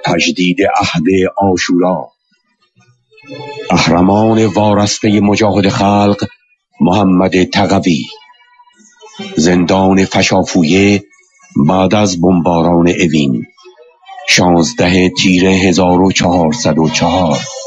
تجدید عهد عاشورا. قهرمان وارسته مجاهد خلق محمد تقوی. زندان فشافویه بعد از بمباران اوین 16 تیر 1404.